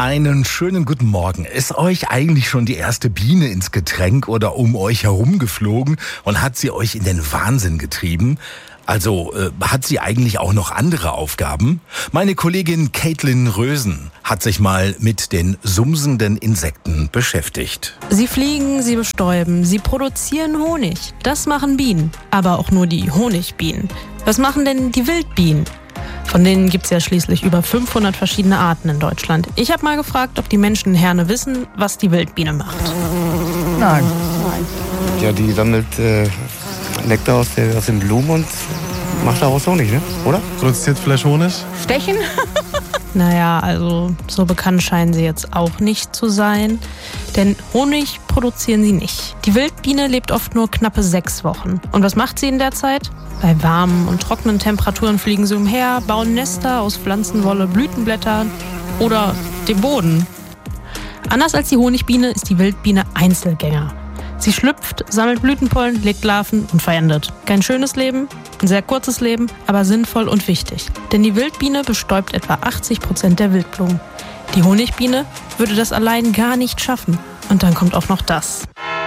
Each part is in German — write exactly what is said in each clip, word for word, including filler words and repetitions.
Einen schönen guten Morgen. Ist euch eigentlich schon die erste Biene ins Getränk oder um euch herum geflogen und hat sie euch in den Wahnsinn getrieben? Also äh, hat sie eigentlich auch noch andere Aufgaben? Meine Kollegin Caitlin Rösen hat sich mal mit den sumsenden Insekten beschäftigt. Sie fliegen, sie bestäuben, sie produzieren Honig. Das machen Bienen, aber auch nur die Honigbienen. Was machen denn die Wildbienen? Von denen gibt es ja schließlich über fünfhundert verschiedene Arten in Deutschland. Ich habe mal gefragt, ob die Menschen in Herne wissen, was die Wildbiene macht. Nein. Ja, die sammelt äh, Nektar aus, der, aus den Blumen und macht daraus Honig, ne? Oder? Produziert vielleicht Honig? Stechen? Naja, also so bekannt scheinen sie jetzt auch nicht zu sein. Denn Honig produzieren sie nicht. Die Wildbiene lebt oft nur knappe sechs Wochen. Und was macht sie in der Zeit? Bei warmen und trockenen Temperaturen fliegen sie umher, bauen Nester aus Pflanzenwolle, Blütenblättern oder dem Boden. Anders als die Honigbiene ist die Wildbiene Einzelgänger. Sie schlüpft, sammelt Blütenpollen, legt Larven und verendet. Kein schönes Leben, ein sehr kurzes Leben, aber sinnvoll und wichtig. Denn die Wildbiene bestäubt etwa achtzig Prozent der Wildblumen. Die Honigbiene würde das allein gar nicht schaffen. Und dann kommt auch noch das.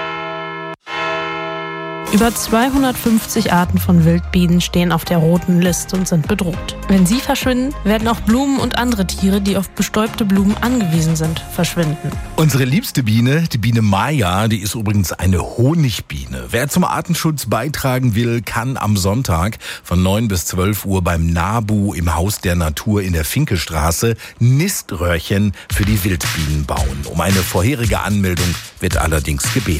Über zweihundertfünfzig Arten von Wildbienen stehen auf der roten Liste und sind bedroht. Wenn sie verschwinden, werden auch Blumen und andere Tiere, die auf bestäubte Blumen angewiesen sind, verschwinden. Unsere liebste Biene, die Biene Maya, die ist übrigens eine Honigbiene. Wer zum Artenschutz beitragen will, kann am Sonntag von neun bis zwölf Uhr beim NABU im Haus der Natur in der Finkestraße Niströhrchen für die Wildbienen bauen. Um eine vorherige Anmeldung wird allerdings gebeten.